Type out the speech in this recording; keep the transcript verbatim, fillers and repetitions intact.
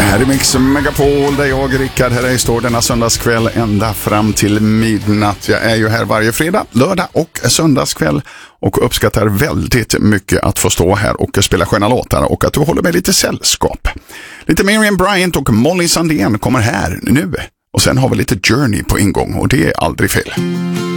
Här är Mix Megapol där jag, Rickard, här står denna söndagskväll ända fram till midnatt. Jag är ju här varje fredag, lördag och söndagskväll och uppskattar väldigt mycket att få stå här och spela sköna låtar och att du håller med lite sällskap. Lite Miriam Bryant och Molly Sandén kommer här nu och sen har vi lite Journey på ingång och det är aldrig fel.